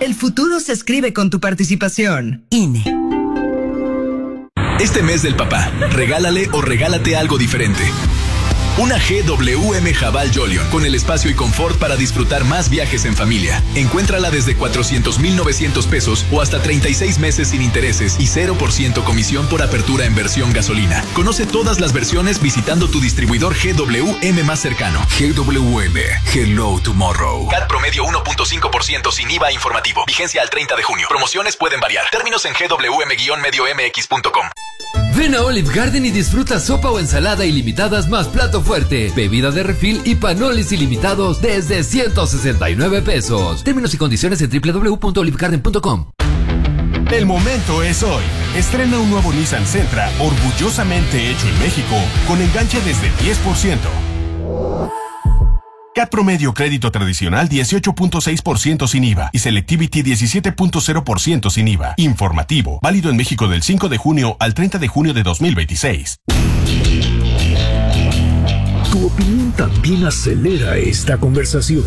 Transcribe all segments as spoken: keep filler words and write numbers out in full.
El futuro se escribe con tu participación. I N E. Este mes del papá, regálale o regálate algo diferente. Una G W M Jabal Jolion con el espacio y confort para disfrutar más viajes en familia. Encuéntrala desde cuatrocientos mil novecientos pesos o hasta treinta y seis meses sin intereses y cero por ciento comisión por apertura en versión gasolina. Conoce todas las versiones visitando tu distribuidor G W M más cercano. G W M, Hello Tomorrow. C A T promedio uno punto cinco por ciento sin I V A informativo. Vigencia al treinta de junio. Promociones pueden variar. Términos en G W M medio M X punto com. Ven a Olive Garden y disfruta sopa o ensalada ilimitadas más plato fuerte, bebida de refil y panolis ilimitados desde ciento sesenta y nueve pesos. Términos y condiciones en doble u doble u doble u punto olive garden punto com. El momento es hoy. Estrena un nuevo Nissan Sentra, orgullosamente hecho en México, con enganche desde diez por ciento. C A T promedio crédito tradicional dieciocho punto seis por ciento sin I V A y Selectivity diecisiete punto cero por ciento sin I V A. Informativo, válido en México del cinco de junio al treinta de junio de dos mil veintiséis. Tu opinión también acelera esta conversación.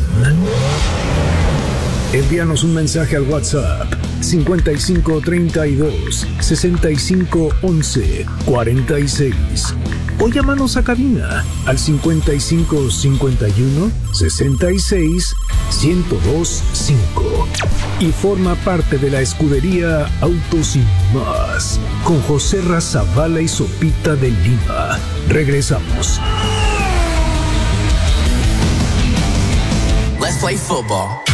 Envíanos un mensaje al WhatsApp cincuenta y cinco treinta y dos sesenta y cinco once cuarenta y seis o llámanos a cabina al cincuenta y cinco cincuenta y uno sesenta y seis ciento dos cinco y forma parte de la escudería Autos Sin Más con José Razabala y Sopita de Lima. Regresamos. Let's play football.